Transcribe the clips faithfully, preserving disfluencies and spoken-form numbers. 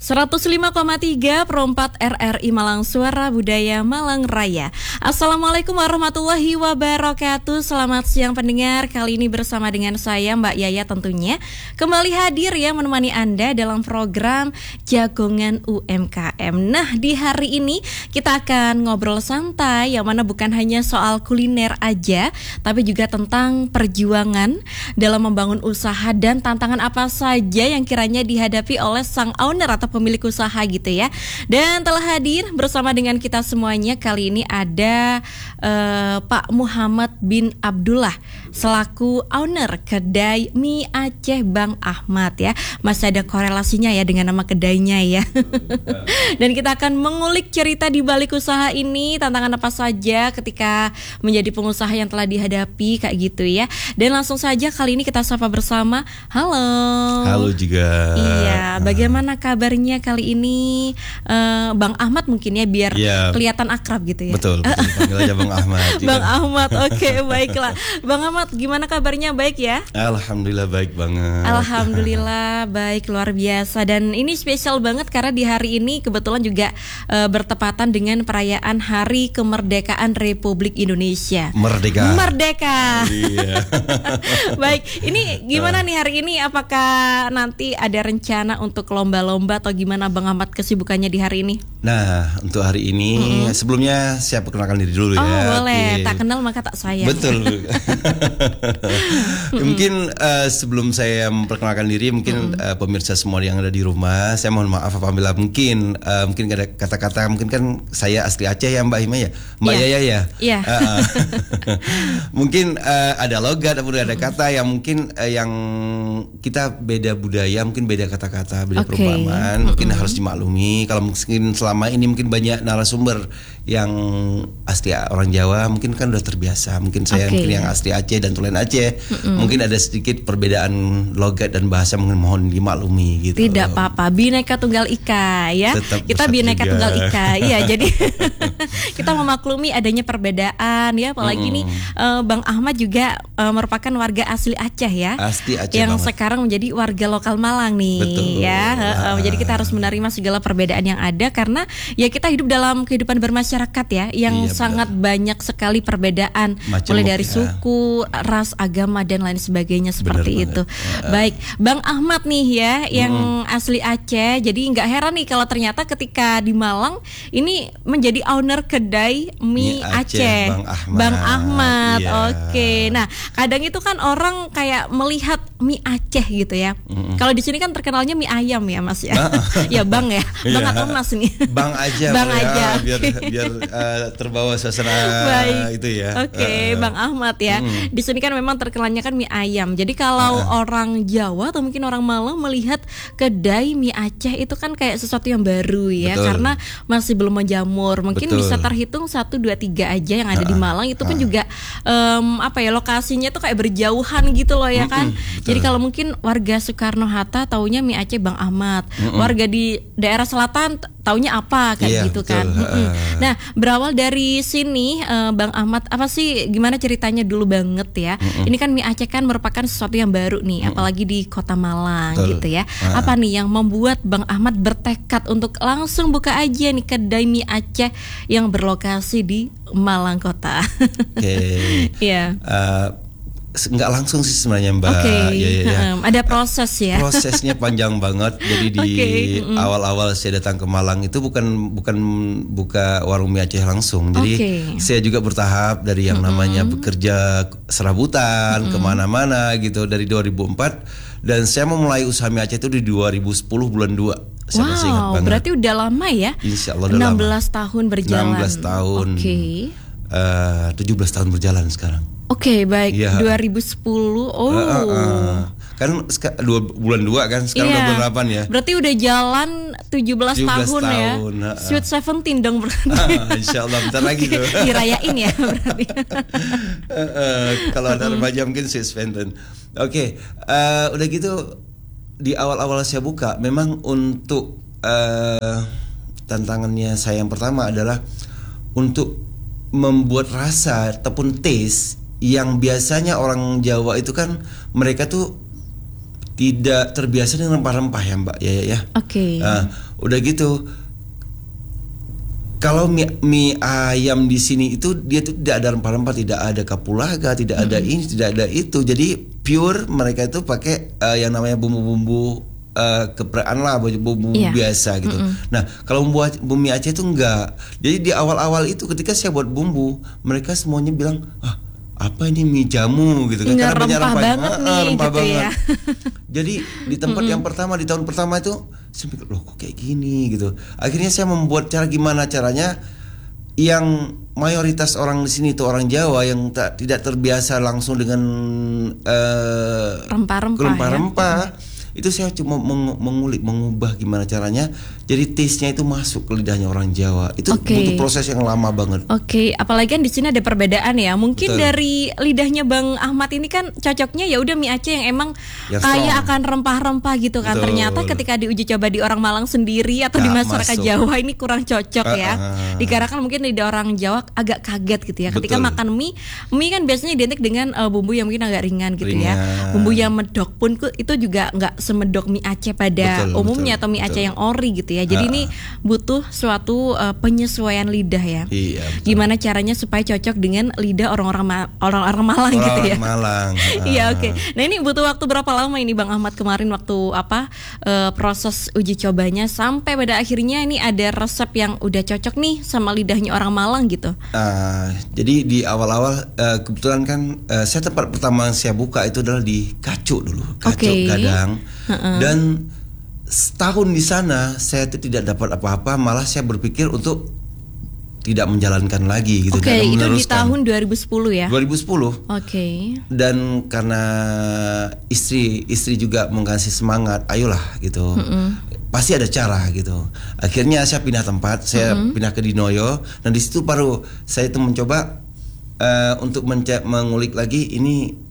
seratus lima koma tiga Perempat R R I Malang, Suara Budaya Malang Raya. Assalamualaikum warahmatullahi wabarakatuh. Selamat siang pendengar. Kali ini bersama dengan saya Mbak Yaya tentunya kembali hadir ya menemani Anda dalam program Jagongan U M K M. Nah, di hari ini kita akan ngobrol santai yang mana bukan hanya soal kuliner aja, tapi juga tentang perjuangan dalam membangun usaha dan tantangan apa saja yang kiranya dihadapi oleh sang owner atau pemilik usaha gitu ya. Dan telah hadir bersama dengan kita semuanya kali ini ada uh, Pak Muhammad bin Abdullah selaku owner kedai mie Aceh Bang Ahmad ya. Masih ada korelasinya ya dengan nama kedainya ya. Dan kita akan mengulik cerita di balik usaha ini, tantangan apa saja ketika menjadi pengusaha yang telah dihadapi kayak gitu ya. Dan langsung saja kali ini kita sapa bersama. Halo. Halo juga. Iya, bagaimana kabarnya kali ini uh, Bang Ahmad mungkin ya biar ya, kelihatan akrab gitu ya. Betul, betul. Panggil aja Bang Ahmad. Bang Ahmad, oke okay, baiklah. Bang Ahmad, gimana kabarnya? Baik ya? Alhamdulillah baik banget. Alhamdulillah baik, luar biasa. Dan ini spesial banget karena di hari ini kebetulan juga uh, bertepatan dengan perayaan Hari Kemerdekaan Republik Indonesia. Merdeka. Merdeka. Iya. Baik, ini gimana nih hari ini? Apakah nanti ada rencana untuk lomba-lomba atau gimana Bang Ahmad kesibukannya di hari ini? Nah, untuk hari ini mm-hmm. sebelumnya saya perkenalkan diri dulu oh, ya. Oh boleh, okay. Tak kenal maka tak sayang. Betul. Mungkin uh, sebelum saya memperkenalkan diri, mungkin mm-hmm. uh, pemirsa semua yang ada di rumah, saya mohon maaf apabila mungkin uh, mungkin ada kata-kata, mungkin kan saya asli Aceh ya Mbak Hima ya, Mbak yeah. Yaya ya. Iya. Yeah. Uh, mungkin uh, ada logat ataupun ada kata yang mungkin uh, yang kita beda budaya, mungkin beda kata-kata, beda okay. perumpamaan, mm-hmm. mungkin harus dimaklumi. Kalau mungkin selama ini mungkin banyak narasumber yang asli orang Jawa, mungkin kan udah terbiasa. Mungkin saya okay. mungkin yang asli Aceh dan tulen Aceh, mm-hmm. mungkin ada sedikit perbedaan logat dan bahasa, mungkin mohon dimaklumi gitu. Tidak apa-apa, Bhinneka Tunggal Ika ya. Tetap kita Bhinneka Tunggal Ika. Iya, jadi kita memaklumi adanya perbedaan ya, apalagi mm-hmm. nih uh, Bang Ahmad juga uh, merupakan warga asli Aceh ya. Asli Aceh yang banget. Sekarang menjadi warga lokal Malang nih. Betul. Ya. Uh, uh, jadi kita harus menerima segala perbedaan yang ada karena ya kita hidup dalam kehidupan bermasyarakat ya yang iya, sangat betul. Banyak sekali perbedaan. Macam mulai dari ya. Suku, ras, agama dan lain sebagainya seperti bener itu. Uh, Baik, Bang Ahmad nih ya yang mm. asli Aceh. Jadi nggak heran nih kalau ternyata ketika di Malang ini menjadi owner kedai mie, mie Aceh, Aceh. Bang Ahmad. Bang Ahmad. Iya. Oke. Nah, kadang itu kan orang kayak melihat mie Aceh gitu ya. Mm-mm. Kalau di sini kan terkenalnya mie ayam ya, Mas ya. Ya, Bang ya. Bang atau Mas nih. Bang aja. Bang ya, aja. Biar biar uh, terbawa suasana baik. Itu ya. Oke, okay, uh, Bang Ahmad ya. Mm. Di sini kan memang terkenalnya kan mie ayam. Jadi kalau uh. orang Jawa atau mungkin orang Malang melihat kedai mie Aceh itu kan kayak sesuatu yang baru ya. Betul. Karena masih belum menjamur. Mungkin betul. Bisa terhitung satu, dua, tiga aja yang ada uh. di Malang. Itu pun uh. juga um, apa ya, lokasinya tuh kayak berjauhan gitu loh ya kan. Mm-mm, jadi kalau mungkin warga Soekarno Hatta taunya mie Aceh Bang Ahmad. Mm-mm. Warga di daerah selatan taunya apa kayak iya, gitu betul. Kan. Uh. Nah, berawal dari sini uh, Bang Ahmad, apa sih gimana ceritanya dulu banget ya? Mm-mm. Ini kan mie Aceh kan merupakan sesuatu yang baru nih, Mm-mm. apalagi di Kota Malang betul. Gitu ya. Uh. Apa nih yang membuat Bang Ahmad bertekad untuk langsung buka aja nih kedai mie Aceh yang berlokasi di Malang Kota? Oke. Okay. Iya. uh, Nggak langsung sih sebenarnya Mbak. Okay. Ya, ya, ya. Um, ada proses ya. Prosesnya panjang banget. Jadi di okay. mm. awal-awal saya datang ke Malang itu bukan bukan buka warung mie Aceh langsung. Jadi okay. saya juga bertahap dari yang mm-hmm. namanya bekerja serabutan mm-hmm. kemana-mana gitu dari dua ribu empat, dan saya memulai usaha mie Aceh itu di dua ribu sepuluh bulan dua. Saya masih ingat banget. Berarti udah lama ya? Insya Allah udah enam belas lama. Tahun berjalan. enam belas tahun. Oke. Okay. Uh, tujuh belas tahun berjalan sekarang. Oke, okay, baik. Ya. dua ribu sepuluh. Oh. Uh, uh, uh. Kan seka, dua, bulan dua kan, sekarang yeah. udah bulan delapan ya. Berarti udah jalan tujuh belas tahun, tahun ya. Uh, uh. Sweet seventeen dong berarti. Uh, insya Allah bentar lagi tuh. Dirayain ya berarti. uh, uh, kalau ada remaja mungkin sweet seventeen. Oke, okay, uh, udah gitu di awal-awal saya buka, memang untuk uh, tantangannya saya yang pertama adalah untuk membuat rasa ataupun taste yang biasanya orang Jawa itu kan mereka tuh tidak terbiasa dengan rempah-rempah ya Mbak ya ya. Oke. Okay. Uh, udah gitu. Kalau mie, mie ayam di sini itu dia tuh tidak ada rempah-rempah, tidak ada kapulaga, tidak mm-hmm. ada ini, tidak ada itu. Jadi pure mereka itu pakai uh, yang namanya bumbu-bumbu uh, gepraan lah, bumbu yeah. biasa gitu. Mm-hmm. Nah kalau bumbu, bumbu mie Aceh itu enggak. Jadi di awal-awal itu ketika saya buat bumbu, mereka semuanya bilang, ah apa ini mie jamu gitu kan? Karena banyak rempah banget nih, ah, rempah gitu banget. Ya. Jadi di tempat mm-hmm. yang pertama, di tahun pertama itu saya pikir, loh kok kayak gini gitu. Akhirnya saya membuat cara gimana caranya yang mayoritas orang di sini itu orang Jawa yang tak tidak terbiasa langsung dengan uh, rempah-rempah. Rempah-rempah. Ya? Itu saya cuma meng- mengulik, mengubah gimana caranya jadi taste-nya itu masuk ke lidahnya orang Jawa. Itu okay. butuh proses yang lama banget. Oke, okay. Apalagi kan di sini ada perbedaan ya. Mungkin Betul. Dari lidahnya Bang Ahmad ini kan cocoknya ya udah mie Aceh yang emang yang kaya akan rempah-rempah gitu kan. Betul. Ternyata ketika diuji coba di orang Malang sendiri atau nah, di masyarakat masuk. Jawa ini kurang cocok uh, ya. Uh, Dikarenakan mungkin lidah orang Jawa agak kaget gitu ya. Ketika Betul. Makan mie, mie kan biasanya identik dengan uh, bumbu yang mungkin agak ringan gitu ringan. Ya. Bumbu yang medok pun itu juga nggak semedok mie Aceh pada betul, umumnya betul, atau mie betul. Aceh yang ori gitu ya. Jadi uh, ini butuh suatu uh, penyesuaian lidah ya. Iya, gimana caranya supaya cocok dengan lidah orang-orang ma- orang-orang Malang orang gitu ya. Malang. Iya oke. Okay. Nah ini butuh waktu berapa lama ini Bang Ahmad kemarin waktu apa uh, proses uji cobanya sampai pada akhirnya ini ada resep yang udah cocok nih sama lidahnya orang Malang gitu. Uh, jadi di awal-awal uh, kebetulan kan uh, saya tempat pertama yang saya buka itu adalah di Kacuk dulu, Kacuk okay. Gadang. Uh-uh. Dan setahun di sana saya itu tidak dapat apa-apa, malah saya berpikir untuk tidak menjalankan lagi gitu. Oke, okay, itu di tahun dua ribu sepuluh ya? dua ribu sepuluh. Oke. Okay. Dan karena istri istri juga mengasih semangat, ayolah gitu. Mm-mm. Pasti ada cara gitu. Akhirnya saya pindah tempat, saya mm-hmm. pindah ke Dinoyo, dan di situ baru saya itu mencoba uh, untuk menca- mengulik lagi ini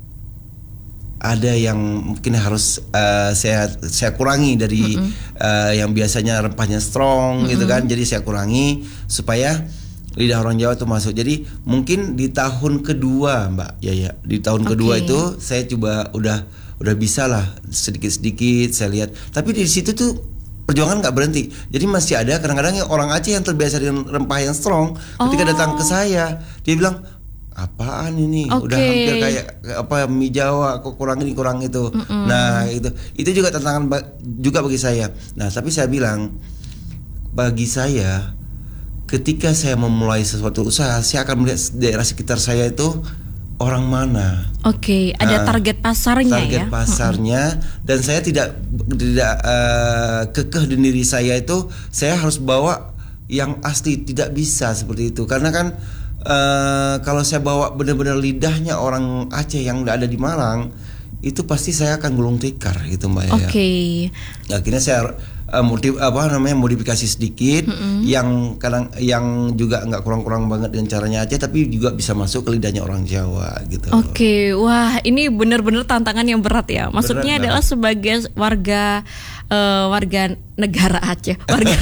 ada yang mungkin harus uh, saya saya kurangi dari mm-hmm. uh, yang biasanya rempahnya strong mm-hmm. gitu kan. Jadi saya kurangi supaya lidah orang Jawa itu masuk. Jadi mungkin di tahun kedua Mbak ya ya di tahun okay. kedua itu saya coba udah udah bisa lah sedikit-sedikit saya lihat. Tapi di situ tuh perjuangan nggak berhenti. Jadi masih ada kadang-kadang yang orang Aceh yang terbiasa dengan rempah yang strong. Ketika oh. datang ke saya dia bilang, apaan ini okay. udah hampir kayak apa mie Jawa, kok kurang ini kurang itu. Mm-mm. Nah itu itu juga tantangan ba- juga bagi saya. Nah tapi saya bilang bagi saya ketika saya memulai sesuatu usaha, saya akan melihat daerah sekitar saya itu orang mana. Oke, okay, ada nah, target pasarnya target ya. Target pasarnya mm-hmm. dan saya tidak tidak uh, kekeh di diri saya itu saya harus bawa yang asli, tidak bisa seperti itu karena kan Uh, kalau saya bawa benar-benar lidahnya orang Aceh yang ada di Malang, itu pasti saya akan gulung tikar gitu Mbak ya. Oke. Okay. Akhirnya saya uh, modif apa namanya modifikasi sedikit, mm-hmm. yang kadang yang juga nggak kurang-kurang banget dengan caranya Aceh, tapi juga bisa masuk ke lidahnya orang Jawa gitu. Oke, okay. Wah ini benar-benar tantangan yang berat ya. Maksudnya berat, adalah berat. Sebagai warga uh, warga negara Aceh, warga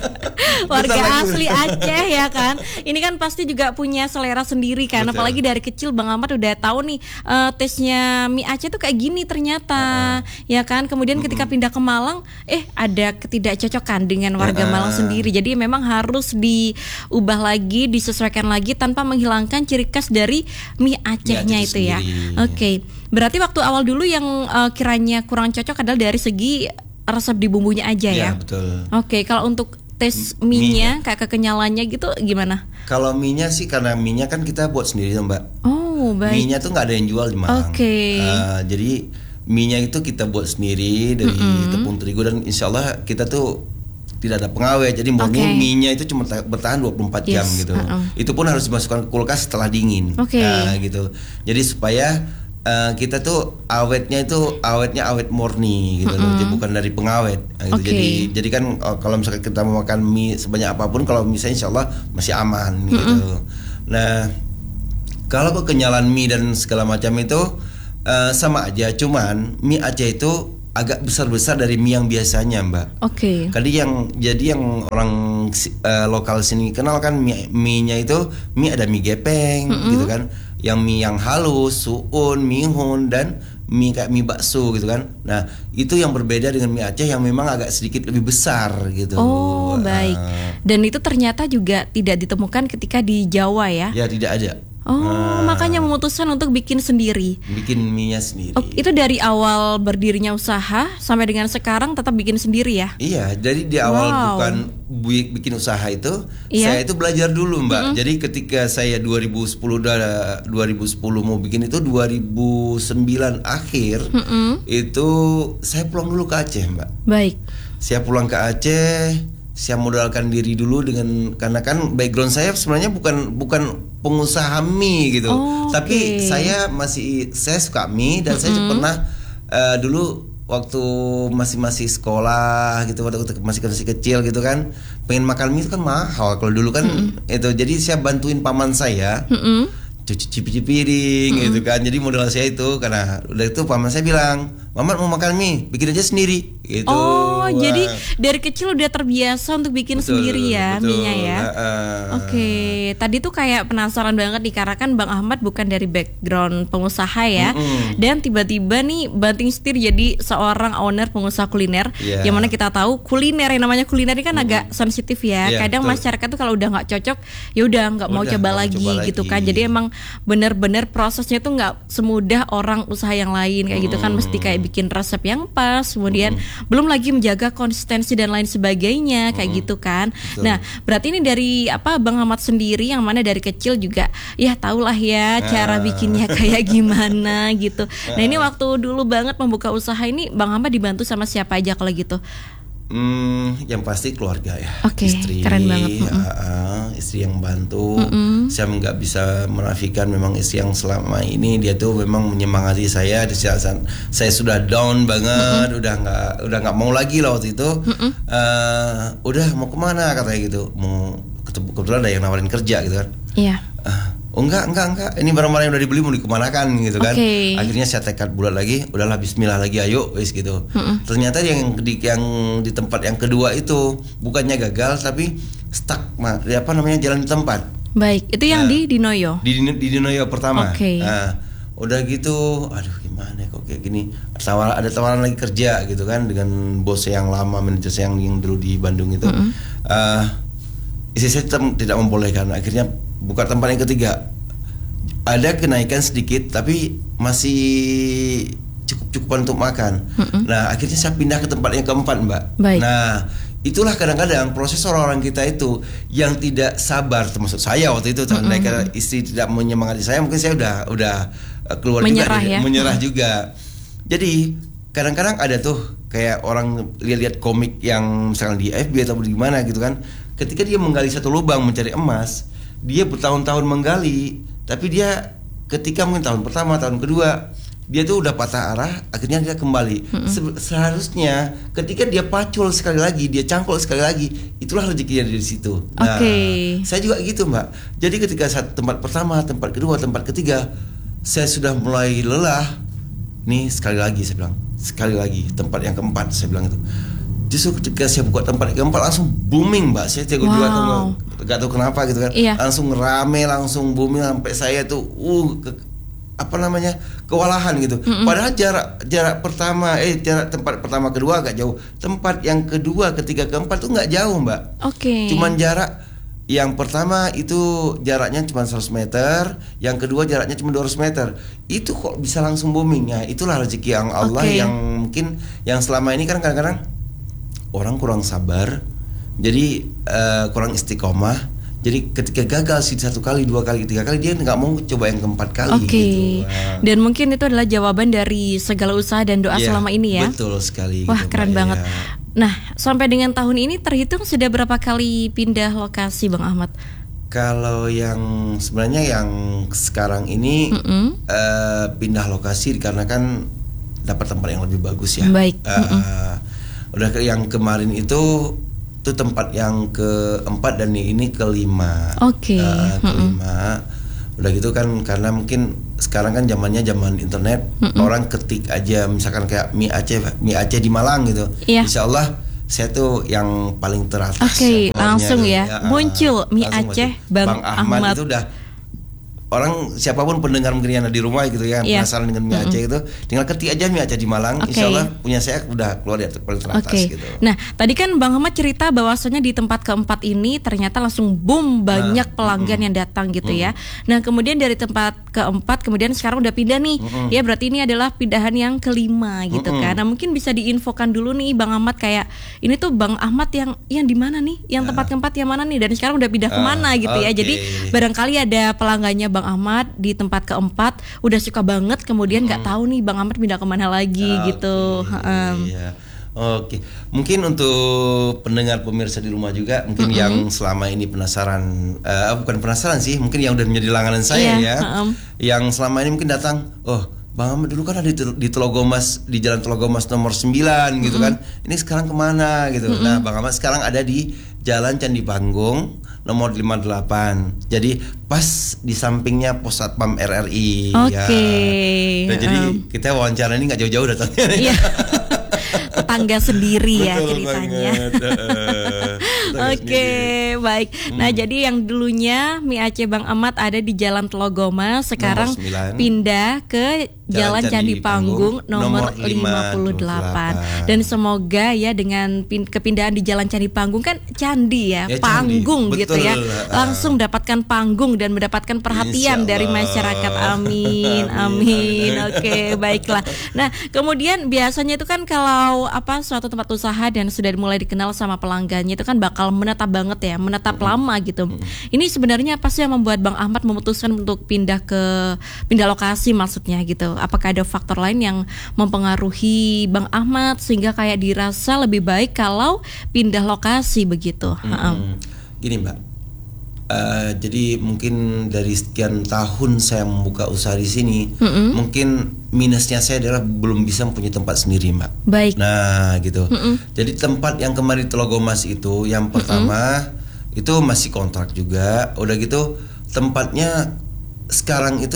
warga asli Aceh ya kan. Ini kan pasti juga punya selera sendiri kan. Betul. Apalagi dari kecil Bang Ahmad udah tahu nih uh, taste-nya mie Aceh tuh kayak gini ternyata, uh-uh. ya kan. Kemudian mm-hmm. ketika pindah ke Malang, eh ada ketidakcocokan dengan warga uh-uh. Malang sendiri. Jadi memang harus diubah lagi, disesuaikan lagi tanpa menghilangkan ciri khas dari mie Acehnya mie Aceh itu sendiri. Ya. Oke. Okay. Berarti waktu awal dulu yang uh, kiranya kurang cocok adalah dari segi resep di bumbunya aja ya. Ya betul. Oke, okay, kalau untuk tes mie-nya kayak kekenyalannya gitu gimana? Kalau mie-nya sih karena mie-nya kan kita buat sendiri Mbak. Oh baik. Mie-nya tuh nggak ada yang jual di Malang. Oke. Okay. Uh, jadi mie-nya itu kita buat sendiri dari mm-hmm. tepung terigu dan insya Allah kita tuh tidak ada pengawet. Jadi murni okay. mie-nya itu cuma bertahan dua puluh empat jam yes. gitu. Uh-uh. Itu pun harus dimasukkan ke kulkas setelah dingin. Oke. Okay. Uh, gitu. Jadi supaya Uh, kita tuh awetnya itu awetnya awet murni gitu mm-hmm. loh, bukan dari pengawet. Gitu. Okay. Jadi jadi kan uh, kalau misalkan kita mau makan mie sebanyak apapun, kalau misalnya insya Allah masih aman mm-hmm. gitu. Nah kalau kekenyalan mie dan segala macam itu uh, sama aja, cuman mie Aceh itu agak besar-besar dari mie yang biasanya Mbak. Oke. Okay. Jadi yang jadi yang orang uh, lokal sini kenal kan mie mie-nya itu mie ada mie gepeng mm-hmm. gitu kan. Yang mie yang halus, suun, mihun, dan mie kayak mie bakso gitu kan. Nah itu yang berbeda dengan mie Aceh yang memang agak sedikit lebih besar gitu. Oh baik. Uh, Dan itu ternyata juga tidak ditemukan ketika di Jawa ya? Ya tidak ada. Oh, nah, makanya memutuskan untuk bikin sendiri. Bikin mie-nya sendiri. Oh, itu dari awal berdirinya usaha sampai dengan sekarang tetap bikin sendiri ya? Iya, jadi di awal wow. bukan bikin usaha itu, iya? Saya itu belajar dulu, Mbak. Mm-hmm. Jadi ketika saya dua ribu sepuluh dua ribu sepuluh mau bikin itu dua ribu sembilan akhir, mm-hmm. itu saya pulang dulu ke Aceh, Mbak. Baik. Saya pulang ke Aceh. Saya modalkan diri dulu dengan karena kan background saya sebenarnya bukan bukan pengusaha mie gitu, oh, tapi okay. saya masih saya suka mie dan mm-hmm. saya pernah uh, dulu waktu masih masih sekolah gitu, waktu masih masih kecil gitu kan, pengen makan mie itu kan mahal kalau dulu kan mm-hmm. itu, jadi saya bantuin paman saya. Mm-hmm. cuci piring mm-hmm. gitu kan. Jadi modal saya itu karena udah itu paman saya bilang, "Mamat mau makan mie, bikin aja sendiri." Gitu. Oh, wah. Jadi dari kecil udah terbiasa untuk bikin betul, sendiri ya mie-nya ya. Uh, Oke, okay. Tadi tuh kayak penasaran banget nih karena kan Bang Ahmad bukan dari background pengusaha ya. Mm-hmm. Dan tiba-tiba nih banting setir jadi seorang owner pengusaha kuliner. Yeah. Yang mana kita tahu kuliner yang namanya kuliner ini kan mm-hmm. agak sensitif ya. Yeah, kadang betul. Masyarakat tuh kalau udah nggak cocok, ya udah nggak mau coba lagi coba gitu lagi. Kan. Jadi emang bener-bener prosesnya tuh nggak semudah orang usaha yang lain kayak gitu kan, mesti kayak bikin resep yang pas, kemudian mm. belum lagi menjaga konsistensi dan lain sebagainya kayak mm. gitu kan. Betul. Nah berarti ini dari apa Bang Ahmad sendiri yang mana dari kecil juga ya tahulah ya ah. cara bikinnya kayak gimana gitu. Nah ini waktu dulu banget membuka usaha ini Bang Ahmad dibantu sama siapa aja kalau gitu? Hmm, yang pasti keluarga ya, okay, istri, keren banget. uh, uh, istri yang bantu. Mm-mm. Saya nggak bisa menafikan memang istri yang selama ini dia tuh memang menyemangati saya. Di saat saya sudah down banget, Mm-mm. udah nggak udah nggak mau lagi lah waktu itu. Uh, udah mau kemana katanya gitu, mau kebetulan ada yang nawarin kerja gitu kan. Iya. Uh, Oh enggak, enggak, enggak. Ini barang-barang yang udah dibeli mau dikemanakan gitu kan. Okay. Akhirnya saya tekad bulat lagi, udahlah bismillah lagi ayo wis gitu. Mm-mm. Ternyata yang di yang di tempat yang kedua itu bukannya gagal tapi stuck, apa namanya jalan di tempat. Baik, itu yang nah, di Dinoyo. Di di Dinoyo pertama. Okay. Nah, udah gitu, aduh gimana kok kayak gini. Tawaran, ada tawaran lagi kerja gitu kan dengan bos yang lama, manajer yang yang dulu di Bandung itu. Uh, istri saya tetap tidak membolehkan. Akhirnya buka tempat yang ketiga, ada kenaikan sedikit tapi masih cukup-cukupan untuk makan. Mm-mm. Nah akhirnya saya pindah ke tempat yang keempat, Mbak. Baik. Nah itulah kadang-kadang proses orang-orang kita itu yang tidak sabar, termasuk saya waktu itu. Mm-hmm. Karena istri tidak menyemangati saya, mungkin saya udah udah keluar menyerah juga, ya? menyerah juga. Jadi kadang-kadang ada tuh kayak orang lihat-lihat komik yang misalnya di F B atau di mana gitu kan. Ketika dia menggali satu lubang mencari emas, dia bertahun-tahun menggali, tapi dia ketika mungkin tahun pertama, tahun kedua, dia tuh udah patah arah, akhirnya dia kembali. Mm-hmm. Seharusnya ketika dia pacul sekali lagi, dia cangkul sekali lagi, itulah rezekinya dari situ. Nah, okay. saya juga gitu, Mbak. Jadi ketika saat tempat pertama, tempat kedua, tempat ketiga, saya sudah mulai lelah. Nih sekali lagi saya bilang, sekali lagi tempat yang keempat saya bilang itu. Justru ketika saya buka tempat yang keempat langsung booming, Mbak. Saya tengok wow. juga tuh gak tahu kenapa gitu kan. Iya. Langsung rame, langsung booming sampai saya tuh uh ke, apa namanya? kewalahan gitu. Mm-mm. Padahal jarak jarak pertama eh jarak tempat pertama kedua agak jauh. Tempat yang kedua, ketiga, keempat tuh nggak jauh, Mbak. Oke. Okay. Cuman jarak yang pertama itu jaraknya cuma seratus meter, yang kedua jaraknya cuma dua ratus meter. Itu kok bisa langsung booming. Ya, itulah rezeki yang Allah okay. yang mungkin yang selama ini kan kadang-kadang orang kurang sabar, jadi uh, kurang istiqomah. Jadi ketika gagal sih satu kali, dua kali, tiga kali, dia nggak mau coba yang keempat kali. Oke. Okay. Gitu. Nah. Dan mungkin itu adalah jawaban dari segala usaha dan doa yeah, selama ini ya. Betul sekali. Wah gitu, keren Mbak, banget. Ya. Nah sampai dengan tahun ini terhitung sudah berapa kali pindah lokasi, Bang Ahmad? Kalau yang sebenarnya yang sekarang ini uh, pindah lokasi dikarenakan dapat tempat yang lebih bagus ya. Baik. Uh, Udah ke yang kemarin itu itu tempat yang keempat dan ini kelima. Oke. Okay. Uh, kelima. Mm-mm. Udah gitu kan karena mungkin sekarang kan zamannya zaman internet. Mm-mm. Orang ketik aja misalkan kayak mie Aceh, mie Aceh di Malang gitu. Iya. Insya Allah saya tuh yang paling teratas. Oke, okay, langsung ya. ya. Muncul mie Aceh muncul. Bang, Bang Ahmad, Ahmad itu udah orang siapapun pendengar mungkin yang ada di rumah gitu ya, yeah. penasaran dengan mie Aceh itu, tinggal ketik aja mie Aceh di Malang, okay. Insya Allah punya saya udah keluar di paling teratas okay. gitu. Nah, tadi kan Bang Ahmad cerita bahwasanya di tempat keempat ini ternyata langsung boom banyak nah, pelanggan mm, yang datang gitu mm. ya. Nah, kemudian dari tempat keempat kemudian sekarang udah pindah nih. Mm, ya berarti ini adalah pindahan yang kelima gitu mm, kan. Nah, mungkin bisa diinfokan dulu nih Bang Ahmad kayak ini tuh Bang Ahmad yang yang di mana nih? Yang tempat keempat yang mana nih? Dan sekarang udah pindah uh, kemana gitu okay. ya. Jadi barangkali ada pelanggannya Bang Ahmad di tempat keempat udah suka banget kemudian nggak hmm. tahu nih Bang Ahmad pindah kemana lagi okay. gitu. Um. Iya. Oke, mungkin untuk pendengar pemirsa di rumah juga mungkin mm-hmm. yang selama ini penasaran, uh, bukan penasaran sih, mungkin yang udah menjadi langganan saya yeah. ya, uh-um. yang selama ini mungkin datang, oh Bang Ahmad dulu kan ada di, di Telogomas, di Jalan Telogomas nomor sembilan gitu mm-hmm. kan, ini sekarang kemana gitu. Mm-hmm. Nah Bang Ahmad sekarang ada di Jalan Candi Panggung nomor lima puluh delapan. Jadi pas di sampingnya Pos Satpam R R I. Oke. Okay. Ya. Nah, jadi um. kita wawancara ini nggak jauh-jauh datangnya. Iya. Tetangga sendiri ya ceritanya. Oke, okay, baik. Hmm. Nah, jadi yang dulunya mie Aceh Bang Ahmad ada di Jalan Telogomas, sekarang pindah ke Jalan, Jalan Candi, Candi Panggung nomor lima puluh delapan. Dan semoga ya dengan pin- kepindahan di Jalan Candi Panggung kan candi ya, ya panggung candi. Gitu ya. Langsung dapatkan panggung dan mendapatkan perhatian dari masyarakat. Amin. Amin. Oke, okay, baiklah. Nah, kemudian biasanya itu kan kalau apa suatu tempat usaha dan sudah mulai dikenal sama pelanggannya itu kan bakal menetap banget ya, menetap mm-hmm. lama gitu. Mm-hmm. Ini sebenarnya apa sih yang membuat Bang Ahmad memutuskan untuk pindah ke pindah lokasi maksudnya gitu? Apakah ada faktor lain yang mempengaruhi Bang Ahmad sehingga kayak dirasa lebih baik kalau pindah lokasi begitu? Mm-hmm. Gini Mbak, uh, jadi mungkin dari sekian tahun saya membuka usaha di sini, mm-hmm. mungkin minusnya saya adalah belum bisa mempunyai tempat sendiri Mbak. Baik. Nah gitu. Mm-hmm. Jadi tempat yang kemarin Telogomas itu, yang pertama mm-hmm. itu masih kontrak juga. Udah gitu tempatnya sekarang itu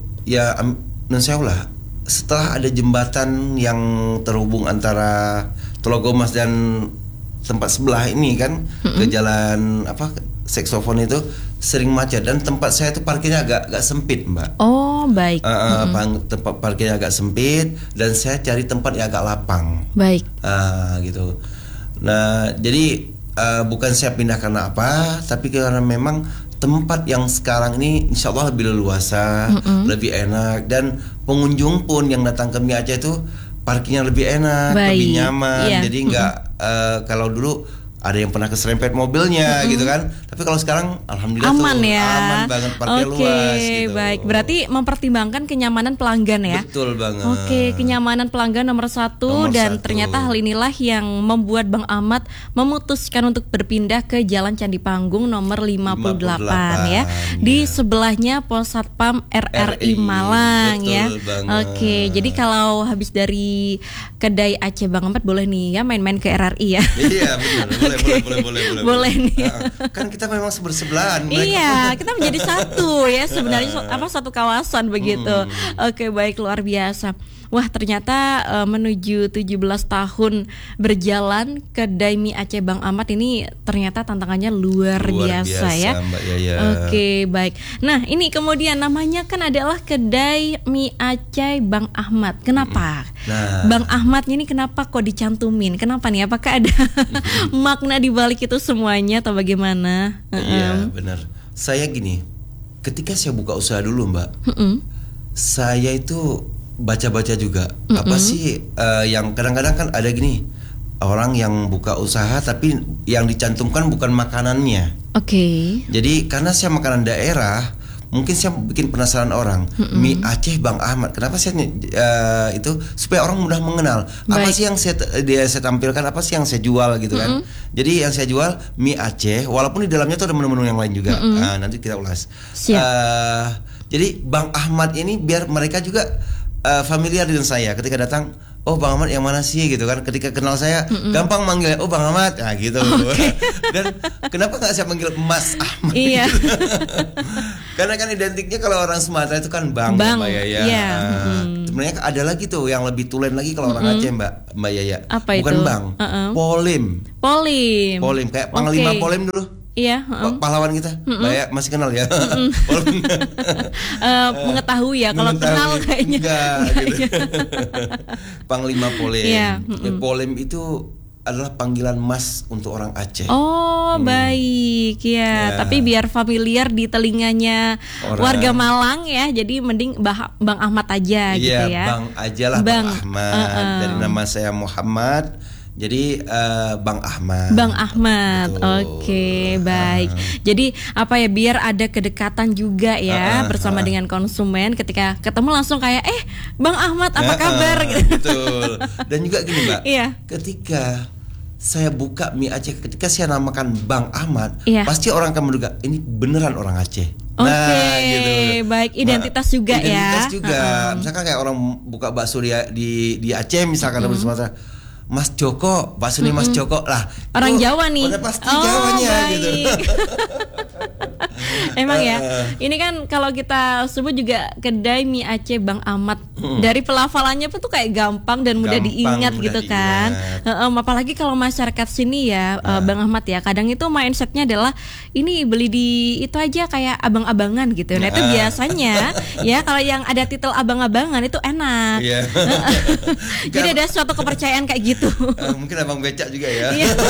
ya non saya ulah setelah ada jembatan yang terhubung antara Telogomas dan tempat sebelah ini kan mm-hmm. ke jalan apa Saksofon itu sering macet dan tempat saya itu parkirnya agak agak sempit Mbak. Oh baik. Uh, mm-hmm. Tempat parkirnya agak sempit dan saya cari tempat yang agak lapang. Baik. Uh, gitu. Nah jadi uh, bukan saya pindah karena apa, tapi karena memang tempat yang sekarang ini insya Allah lebih leluasa, mm-hmm. lebih enak dan pengunjung pun yang datang ke Mie Aceh itu parkirnya lebih enak, baik. Lebih nyaman. Yeah. Jadi nggak mm-hmm. uh, kalau dulu ada yang pernah keserempet mobilnya mm-hmm. gitu kan. Tapi kalau sekarang alhamdulillah aman tuh ya. aman banget, parkir okay, luas gitu. Baik, berarti mempertimbangkan kenyamanan pelanggan ya. Betul banget. Oke, okay, kenyamanan pelanggan nomor satu nomor dan satu. Ternyata hal inilah yang membuat Bang Ahmad memutuskan untuk berpindah ke Jalan Candi Panggung nomor lima puluh delapan ya. Di sebelahnya Pos Satpam R R I Malang. Betul ya. Oke, okay, jadi kalau habis dari kedai Aceh Bang Ahmad boleh nih ya main-main ke R R I ya. Iya, benar. Boleh, okay. boleh, boleh, boleh, boleh, boleh nih. Nah, kan kita memang sebersebelahan. Iya, kita menjadi satu ya sebenarnya apa satu kawasan begitu. Hmm. Oke, baik, luar biasa. Wah, ternyata uh, menuju tujuh belas tahun berjalan kedai Mie Aceh Bang Ahmad ini ternyata tantangannya luar, luar biasa, biasa ya. Mbak Yaya. Oke, baik. Nah, ini kemudian namanya kan adalah kedai Mie Aceh Bang Ahmad. Kenapa? Nah. Bang Ahmad ini kenapa kok dicantumin? Kenapa nih? Apakah ada makna di balik itu semuanya atau bagaimana? Iya, benar. Saya gini, ketika saya buka usaha dulu, Mbak, mm-mm. saya itu baca-baca juga. Mm-mm. Apa sih uh, yang kadang-kadang kan ada gini, orang yang buka usaha tapi yang dicantumkan bukan makanannya. Oke. Okay. Jadi karena saya makanan daerah, mungkin saya bikin penasaran orang. Mm-mm. Mie Aceh Bang Ahmad. Kenapa saya uh, itu supaya orang mudah mengenal. Baik. Apa sih yang saya dia saya tampilkan, apa sih yang saya jual gitu kan. Mm-mm. Jadi yang saya jual mie Aceh, walaupun di dalamnya tuh ada menu-menu yang lain juga. Nah, nanti kita ulas. Uh, jadi Bang Ahmad ini biar mereka juga uh, familiar dengan saya ketika datang. Oh Bang Ahmad yang mana sih gitu kan. Ketika kenal saya Mm-mm. gampang manggil, oh Bang Ahmad, nah gitu. Okay. Dan kenapa nggak saya panggil Mas Ahmad? Iya. Gitu? Karena kan identiknya kalau orang Sumatera itu kan Bang, Bang Mbak Yaya. Yeah. Uh, mm. Sebenarnya ada lagi tuh yang lebih tulen lagi kalau orang Mm-mm. Aceh Mbak Mbak Yaya. Apa Bukan itu? Bang, uh-uh. Polim. Polim. Polim kayak Panglima okay. Polim dulu. Iya, uh-uh. pahlawan kita, uh-uh. Mbak masih kenal ya? Uh-uh. uh, mengetahui ya, kalau kenal kayaknya. Enggak, gitu. Panglima Polem. Yeah, uh-uh. Ya, Polem itu adalah panggilan Mas untuk orang Aceh. Oh, hmm. baik ya. ya. Tapi biar familiar di telinganya orang. Warga Malang ya. Jadi mending bah- Bang Ahmad aja, ya, gitu ya. Bang aja lah, Bang, Bang Ahmad. Uh-uh. Dari nama saya Muhammad. Jadi uh, Bang Ahmad. Bang Ahmad, oke, okay, baik. Uh. Jadi apa ya, biar ada kedekatan juga ya uh, uh, bersama uh. dengan konsumen. Ketika ketemu langsung kayak, eh Bang Ahmad apa uh, kabar? Uh, betul. Dan juga gini Mbak, iya. Ketika saya buka mie Aceh, ketika saya namakan Bang Ahmad, iya. Pasti orang akan menduga ini beneran orang Aceh. Oke, okay, nah, gitu. Baik, identitas nah, juga identitas ya. Identitas juga. Uh-uh. Misalkan kayak orang buka bakso di di, di Aceh, misalkan uh-uh. di Sumatera. Mas Joko, bakso nih Mas Joko lah. Orang itu, Jawa nih. Udah pasti oh, Jawanya baik. Gitu. Emang ya. Ini kan kalau kita sebut juga kedai mie Aceh Bang Ahmad. Hmm. Dari pelafalannya pun tuh kayak gampang dan mudah gampang, diingat mudah gitu diingat. Kan. Um, apalagi kalau masyarakat sini ya, nah. uh, Bang Ahmad ya. Kadang itu mindsetnya adalah ini beli di itu aja kayak abang-abangan gitu. Nah, nah. Itu biasanya ya kalau yang ada titel abang-abangan itu enak. Yeah. Jadi ada suatu kepercayaan kayak gitu. Uh, mungkin abang becak juga ya.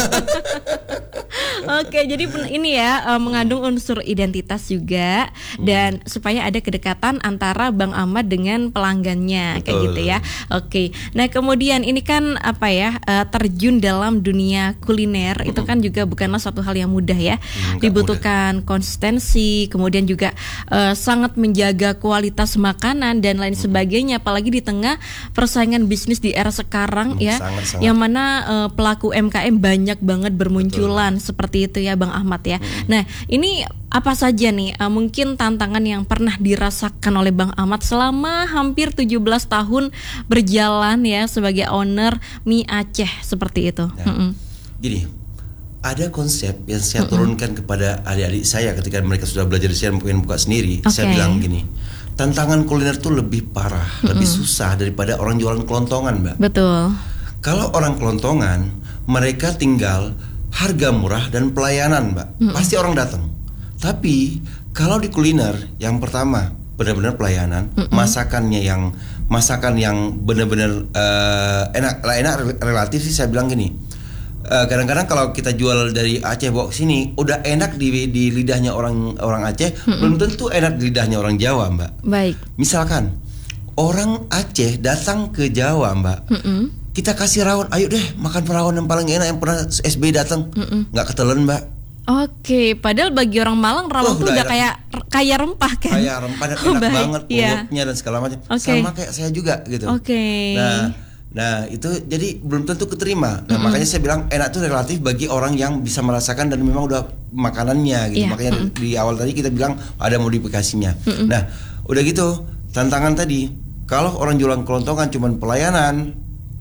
Oke, jadi ini ya uh, mengandung unsur identitas juga hmm. dan supaya ada kedekatan antara Bang Ahmad dengan pelanggannya. Betul. Kayak gitu ya. Oke. Nah, kemudian ini kan apa ya, uh, terjun dalam dunia kuliner hmm. itu kan juga bukanlah suatu hal yang mudah ya. Hmm, Dibutuhkan mudah. Konsistensi, kemudian juga uh, sangat menjaga kualitas makanan dan lain hmm. sebagainya, apalagi di tengah persaingan bisnis di era sekarang hmm, ya. Sangat, sangat. Yang mana uh, pelaku M K M banyak banget bermunculan. Betul. Seperti itu ya Bang Ahmad ya. Hmm. Nah, ini apa saja nih uh, mungkin tantangan yang pernah dirasakan oleh Bang Ahmad selama hampir tujuh belas tahun berjalan ya sebagai owner mie Aceh seperti itu. Nah, mm-mm. Gini, ada konsep yang saya turunkan mm-mm. kepada adik-adik saya ketika mereka sudah belajar di sini pengen buka sendiri. Okay. Saya bilang gini, tantangan kuliner tuh lebih parah, mm-mm. lebih susah daripada orang jualan kelontongan, Mbak. Betul. Kalau orang kelontongan, mereka tinggal harga murah dan pelayanan, Mbak. Mm-mm. Pasti orang datang. Tapi kalau di kuliner, yang pertama benar-benar pelayanan, Mm-mm. masakannya yang masakan yang benar-benar uh, enak, lah enak relatif sih saya bilang gini. Uh, kadang-kadang kalau kita jual dari Aceh bawa ke sini, udah enak di, di lidahnya orang orang Aceh, Mm-mm. belum tentu enak di lidahnya orang Jawa, Mbak. Baik. Misalkan orang Aceh datang ke Jawa, Mbak. Mm-mm. Kita kasih rawon, ayo deh makan rawon yang paling enak yang pernah S B datang, nggak ketelan, Mbak. Oke, padahal bagi orang Malang rawon oh, tuh udah, udah kayak kaya rempah kan? Kayak rempah dan enak oh, banget mulutnya yeah. dan segala macam. Okay. Sama kayak saya juga gitu. Oke. Okay. Nah, nah itu jadi belum tentu keterima. Nah, mm-hmm. makanya saya bilang enak tuh relatif bagi orang yang bisa merasakan dan memang udah makanannya gitu. Yeah. Makanya mm-hmm. di awal tadi kita bilang ada modifikasinya. Mm-hmm. Nah, udah gitu tantangan tadi kalau orang jualan kelontongan cuman pelayanan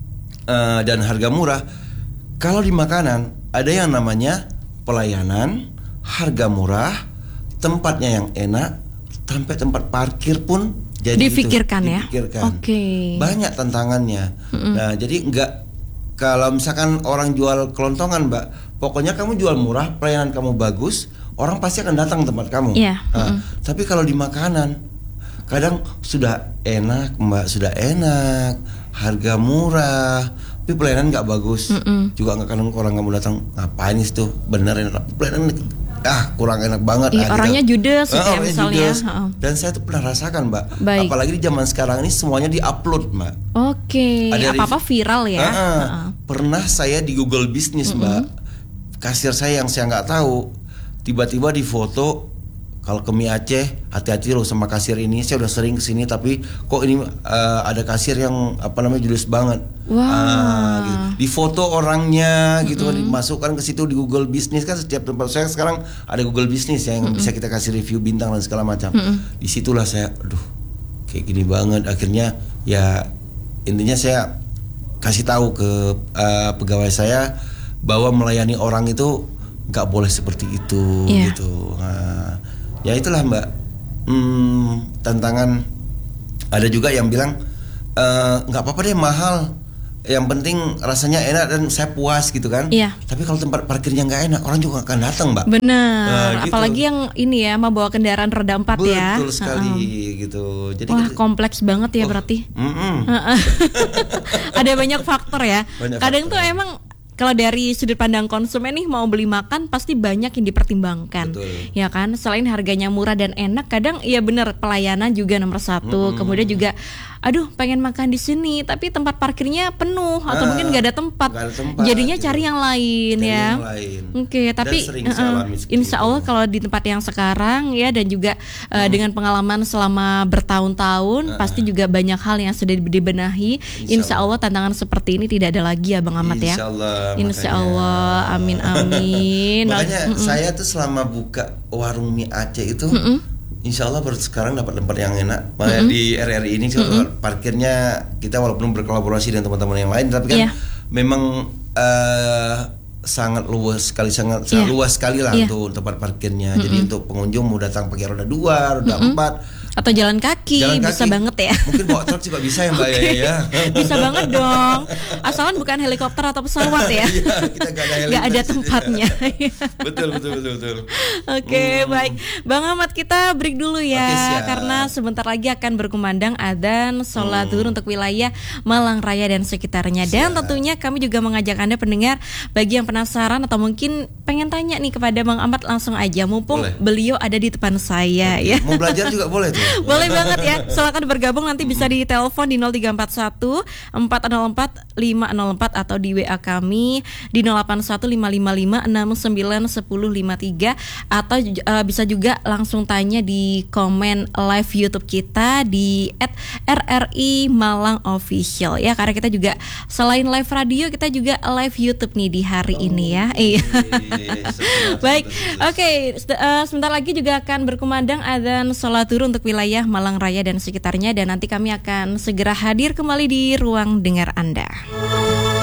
uh, dan harga murah, kalau di makanan ada yang namanya pelayanan, harga murah, tempatnya yang enak, sampai tempat parkir pun jadi difikirkan gitu, ya. Dipikirkan. Oke. Okay. Banyak tantangannya. Mm-hmm. Nah, jadi enggak kalau misalkan orang jual kelontongan, Mbak, pokoknya kamu jual murah, pelayanan kamu bagus, orang pasti akan datang ke tempat kamu. Yeah. Nah, mm-hmm. Tapi kalau di makanan, kadang sudah enak, Mbak, sudah enak, harga murah, tapi pelayanan nggak bagus, Mm-mm. juga nggak kadang orang kamu datang ngapain itu bener enak pelayanan ah kurang enak banget. Iya, ah, orangnya gitu. judes ah, ya misalnya. Judes. Dan saya tuh pernah rasakan, Mbak. Baik. Apalagi di zaman sekarang ini semuanya diupload, Mbak. Oke. Okay. Apa apa viral ya. Ah, ah. Uh-uh. Pernah saya di Google Business, Mm-mm. Mbak. Kasir saya yang saya nggak tahu tiba-tiba di foto. Kalau ke mie Aceh, hati-hati loh sama kasir ini. Saya udah sering kesini, tapi kok ini uh, ada kasir yang apa namanya judes banget. Wow. Uh, gitu. Di foto orangnya, gitu mm-hmm. dimasukkan ke situ di Google Business kan setiap tempat saya sekarang ada Google Business ya, yang mm-hmm. bisa kita kasih review bintang dan segala macam. Mm-hmm. Disitulah saya, aduh, kayak gini banget. Akhirnya ya intinya saya kasih tahu ke uh, pegawai saya bahwa melayani orang itu nggak boleh seperti itu, yeah. gitu. Nah, ya itulah, Mbak, hmm, tantangan. Ada juga yang bilang nggak e, apa-apa deh mahal, yang penting rasanya enak dan saya puas gitu kan. Iya. Tapi kalau tempat parkirnya nggak enak, orang juga akan datang, Mbak. Benar. Nah, gitu. Apalagi yang ini ya, membawa kendaraan roda empat ya. Betul sekali uh-uh. gitu. Jadi wah, gitu. kompleks banget ya oh, berarti. Ada banyak faktor ya. Banyak Kadang faktor. Tuh emang kalau dari sudut pandang konsumen nih mau beli makan pasti banyak yang dipertimbangkan. Betul. Ya kan, selain harganya murah dan enak, kadang ya benar pelayanan juga nomor satu. Hmm. Kemudian juga aduh pengen makan di sini tapi tempat parkirnya penuh atau ah, mungkin nggak ada tempat, gak ada tempat jadinya gitu. Cari yang lain cari ya oke okay, tapi uh, insya Allah kalau di tempat yang sekarang ya dan juga uh, hmm. dengan pengalaman selama bertahun-tahun uh, pasti juga banyak hal yang sudah dibenahi. Insya Allah tantangan seperti ini tidak ada lagi ya Bang Ahmad ya. Insya Allah, insya Allah amin amin. Makanya mm-mm. saya tuh selama buka warung mie Aceh itu mm-mm. Insya Allah baru sekarang dapat tempat yang enak. Makanya mm-hmm. di R R I ini mm-hmm. parkirnya kita walaupun berkolaborasi dengan teman-teman yang lain, tapi kan yeah. memang uh, sangat luas sekali, sangat, sangat yeah. luas sekali lah yeah. untuk tempat parkirnya. Mm-hmm. Jadi untuk pengunjung mau datang pakai roda dua, roda mm-hmm. empat. Atau jalan kaki, jalan kaki bisa banget ya. Mungkin bawa truk juga bisa ya Mbak okay. ya. Bisa banget dong. Asalkan bukan helikopter atau pesawat ya. Iya, kita gak ada helikopter. Gak ada tempatnya. betul betul betul betul. Oke okay, hmm. baik, Bang Ahmad kita break dulu ya okay, karena sebentar lagi akan berkumandang adzan sholat zuhur hmm. untuk wilayah Malang Raya dan sekitarnya. Dan siap. Tentunya kami juga mengajak Anda pendengar bagi yang penasaran atau mungkin pengen tanya nih kepada Bang Ahmad langsung aja mumpung boleh. Beliau ada di depan saya okay. ya. Mau belajar juga boleh tuh. Boleh banget ya. Silakan bergabung nanti bisa di telepon di nol tiga empat satu empat nol empat lima nol empat atau di W A kami di nol delapan satu lima lima lima enam sembilan satu nol lima tiga atau uh, bisa juga langsung tanya di komen live YouTube kita di et R R I Malang Official ya, karena kita juga selain live radio kita juga live YouTube nih di hari oh, ini ya. Iya. Baik. Oke, okay. uh, sebentar lagi juga akan berkumandang adzan sholat zuhur untuk wilayah Malang Raya dan sekitarnya, dan nanti kami akan segera hadir kembali di ruang dengar Anda.